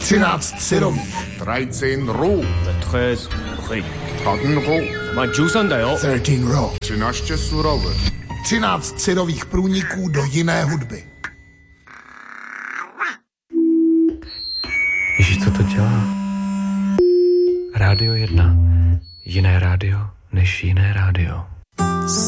13 syrových. 13 roh. 13 roh. 13 raw. 13 surowe. 13 syrových průniků do jiné hudby. Ježíš, co to dělá? Rádio 1. Jiné rádio než jiné rádio.